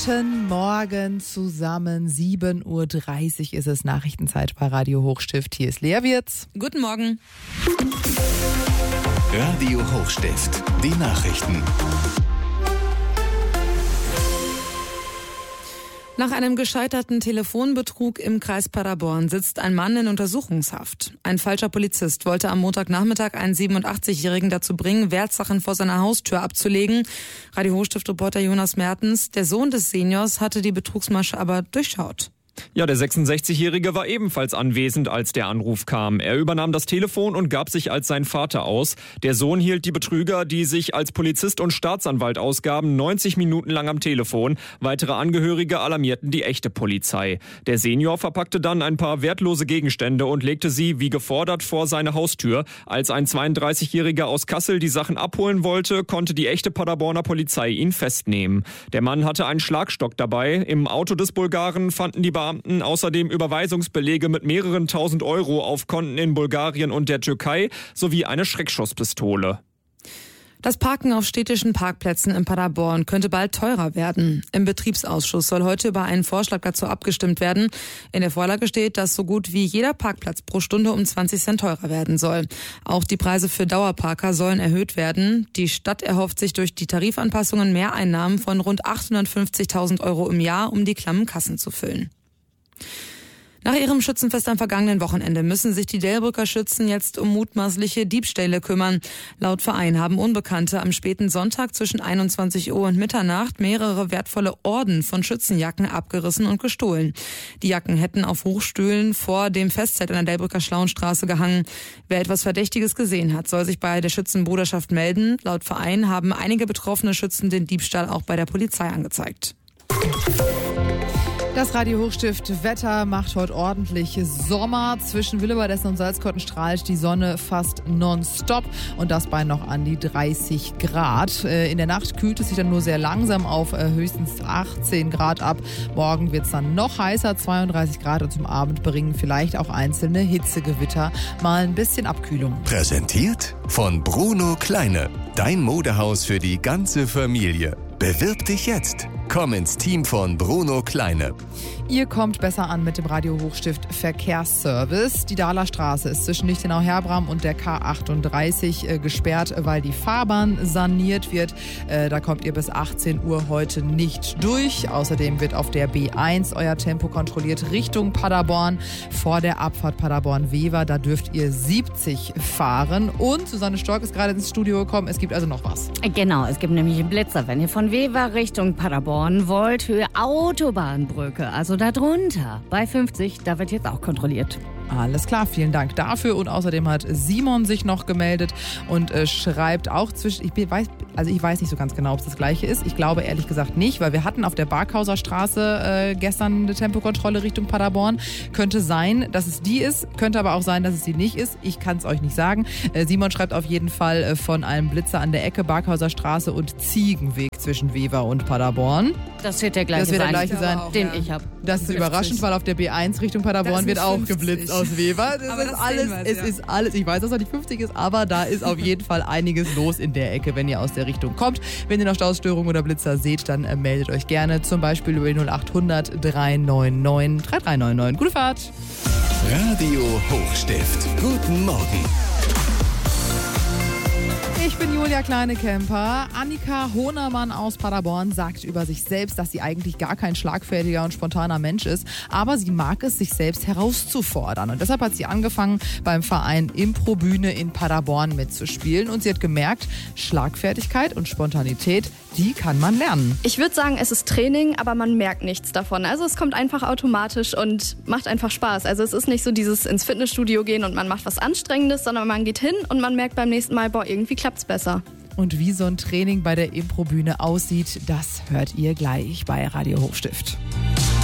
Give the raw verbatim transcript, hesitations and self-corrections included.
Guten Morgen zusammen, sieben Uhr dreißig ist es, Nachrichtenzeit bei Radio Hochstift. Hier ist Lea Wirz. Guten Morgen. Radio Hochstift, die Nachrichten. Nach einem gescheiterten Telefonbetrug im Kreis Paderborn sitzt ein Mann in Untersuchungshaft. Ein falscher Polizist wollte am Montagnachmittag einen siebenundachtzigjährigen dazu bringen, Wertsachen vor seiner Haustür abzulegen. Radio Hochstift-Reporter Jonas Mertens, der Sohn des Seniors, hatte die Betrugsmasche aber durchschaut. Ja, der sechsundsechzigjährige war ebenfalls anwesend, als der Anruf kam. Er übernahm das Telefon und gab sich als sein Vater aus. Der Sohn hielt die Betrüger, die sich als Polizist und Staatsanwalt ausgaben, neunzig Minuten lang am Telefon. Weitere Angehörige alarmierten die echte Polizei. Der Senior verpackte dann ein paar wertlose Gegenstände und legte sie, wie gefordert, vor seine Haustür. Als ein zweiunddreißigjähriger aus Kassel die Sachen abholen wollte, konnte die echte Paderborner Polizei ihn festnehmen. Der Mann hatte einen Schlagstock dabei. Im Auto des Bulgaren fanden die Beamten außerdem Überweisungsbelege mit mehreren tausend Euro auf Konten in Bulgarien und der Türkei sowie eine Schreckschusspistole. Das Parken auf städtischen Parkplätzen in Paderborn könnte bald teurer werden. Im Betriebsausschuss soll heute über einen Vorschlag dazu abgestimmt werden. In der Vorlage steht, dass so gut wie jeder Parkplatz pro Stunde um zwanzig Cent teurer werden soll. Auch die Preise für Dauerparker sollen erhöht werden. Die Stadt erhofft sich durch die Tarifanpassungen Mehreinnahmen von rund achthundertfünfzigtausend Euro im Jahr, um die klammen Kassen zu füllen. Nach ihrem Schützenfest am vergangenen Wochenende müssen sich die Delbrücker Schützen jetzt um mutmaßliche Diebstähle kümmern. Laut Verein haben Unbekannte am späten Sonntag zwischen einundzwanzig Uhr und Mitternacht mehrere wertvolle Orden von Schützenjacken abgerissen und gestohlen. Die Jacken hätten auf Hochstühlen vor dem Festzelt an der Delbrücker Schlauenstraße gehangen. Wer etwas Verdächtiges gesehen hat, soll sich bei der Schützenbruderschaft melden. Laut Verein haben einige betroffene Schützen den Diebstahl auch bei der Polizei angezeigt. Das Radio Hochstift Wetter macht heute ordentlich Sommer. Zwischen Willebadessen und Salzkotten strahlt die Sonne fast nonstop und das bei noch an die dreißig Grad. In der Nacht kühlt es sich dann nur sehr langsam auf höchstens achtzehn Grad ab. Morgen wird es dann noch heißer, zweiunddreißig Grad, und zum Abend bringen vielleicht auch einzelne Hitzegewitter mal ein bisschen Abkühlung. Präsentiert von Bruno Kleine, dein Modehaus für die ganze Familie. Bewirb dich jetzt. Komm ins Team von Bruno Kleine. Ihr kommt besser an mit dem Radio Hochstift Verkehrsservice. Die Dahler Straße ist zwischen Lichtenau-Herbram und der K achtunddreißig äh, gesperrt, weil die Fahrbahn saniert wird. Äh, da kommt ihr bis achtzehn Uhr heute nicht durch. Außerdem wird auf der B eins euer Tempo kontrolliert Richtung Paderborn. Vor der Abfahrt Paderborn-Wever, da dürft ihr siebzig fahren. Und Susanne Stork ist gerade ins Studio gekommen. Es gibt also noch was. Genau, es gibt nämlich einen Blitzer. Wenn ihr von Wever Richtung Paderborn wollt, Höhe Autobahnbrücke, also da drunter, bei fünfzig, da wird jetzt auch kontrolliert. Alles klar, vielen Dank dafür. Und außerdem hat Simon sich noch gemeldet und äh, schreibt auch zwischen, ich weiß, also ich weiß nicht so ganz genau, ob es das gleiche ist. Ich glaube ehrlich gesagt nicht, weil wir hatten auf der Barkhauser Straße äh, gestern eine Tempokontrolle Richtung Paderborn. Könnte sein, dass es die ist, könnte aber auch sein, dass es die nicht ist. Ich kann es euch nicht sagen. Äh, Simon schreibt auf jeden Fall äh, von einem Blitzer an der Ecke Barkhauser Straße und Ziegenweg zwischen Wever und Paderborn. Das wird der gleiche das wird sein, der gleiche sein, auch, den ja. ich habe. Das ist überraschend, weil auf der B eins Richtung Paderborn wird auch fünfzig. geblitzt aus Wever. Das aber ist das alles, wir, es ja. ist alles, ich weiß, dass es nicht fünfzig ist, aber da ist auf jeden Fall einiges los in der Ecke, wenn ihr aus der Richtung kommt. Wenn ihr noch Stausstörungen oder Blitzer seht, dann äh, meldet euch gerne, zum Beispiel über die null acht hundert drei neun neun drei drei neun neun. Gute Fahrt! Radio Hochstift. Guten Morgen. Ich bin Julia Kleinekemper. Annika Hohnermann aus Paderborn sagt über sich selbst, dass sie eigentlich gar kein schlagfertiger und spontaner Mensch ist, aber sie mag es, sich selbst herauszufordern. Und deshalb hat sie angefangen, beim Verein Improbühne in Paderborn mitzuspielen. Und sie hat gemerkt, Schlagfertigkeit und Spontanität, die kann man lernen. Ich würde sagen, es ist Training, aber man merkt nichts davon. Also es kommt einfach automatisch und macht einfach Spaß. Also es ist nicht so dieses ins Fitnessstudio gehen und man macht was Anstrengendes, sondern man geht hin und man merkt beim nächsten Mal, boah, irgendwie klappt's besser. Und wie so ein Training bei der Improbühne aussieht, das hört ihr gleich bei Radio Hochstift.